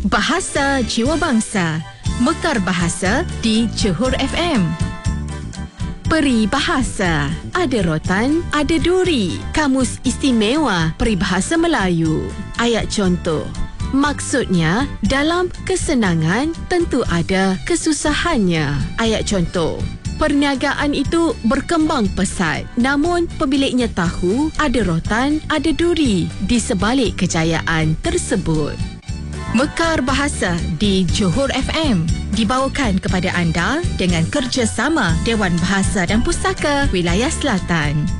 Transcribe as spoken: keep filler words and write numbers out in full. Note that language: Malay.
Bahasa Jiwa Bangsa, Mekar Bahasa di Johor F M. Peribahasa, ada rotan, ada duri. Kamus Istimewa Peribahasa Melayu. Ayat contoh. Maksudnya, dalam kesenangan tentu ada kesusahannya. Ayat contoh. Perniagaan itu berkembang pesat, namun pemiliknya tahu ada rotan, ada duri di sebalik kejayaan tersebut. Mekar Bahasa di Johor F M dibawakan kepada anda dengan kerjasama Dewan Bahasa dan Pustaka Wilayah Selatan.